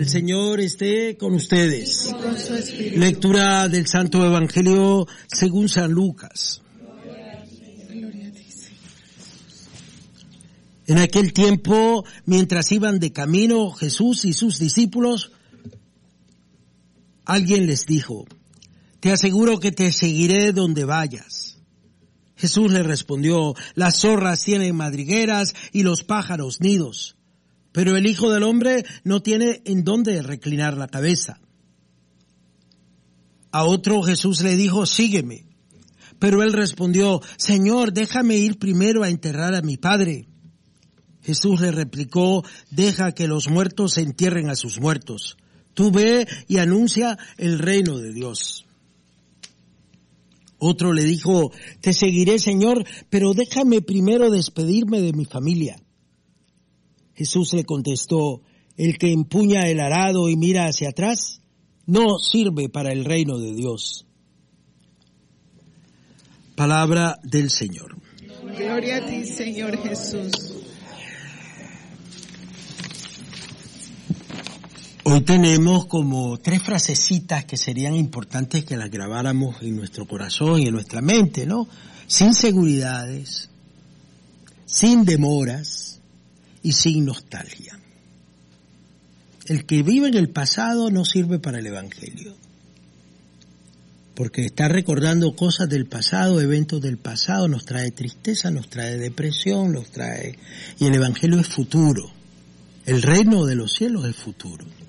El Señor esté con ustedes. Y con su espíritu. Lectura del Santo Evangelio según San Lucas. Gloria a ti, Señor. En aquel tiempo, mientras iban de camino Jesús y sus discípulos, alguien les dijo: te aseguro que te seguiré donde vayas. Jesús le respondió: las zorras tienen madrigueras y los pájaros nidos, pero el Hijo del Hombre no tiene en dónde reclinar la cabeza. A otro Jesús le dijo: sígueme. Pero él respondió: Señor, déjame ir primero a enterrar a mi padre. Jesús le replicó: deja que los muertos entierren a sus muertos. Tú ve y anuncia el reino de Dios. Otro le dijo: te seguiré, Señor, pero déjame primero despedirme de mi familia. Jesús le contestó: el que empuña el arado y mira hacia atrás no sirve para el reino de Dios. Palabra del Señor. Gloria a ti, Señor Jesús. Hoy tenemos como 3 frasecitas que serían importantes que las grabáramos en nuestro corazón y en nuestra mente, ¿no? Sin seguridades, sin demoras y sin nostalgia. El que vive en el pasado no sirve para el Evangelio, porque estar recordando cosas del pasado, eventos del pasado, nos trae tristeza, nos trae depresión, y el Evangelio es futuro. El reino de los cielos es futuro.